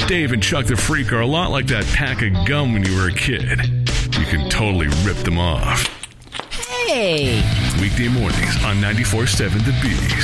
Dave and Chuck the Freak are a lot like that pack of gum when you were a kid. You can totally rip them off. Hey! Weekday mornings on 94.7 The Beast.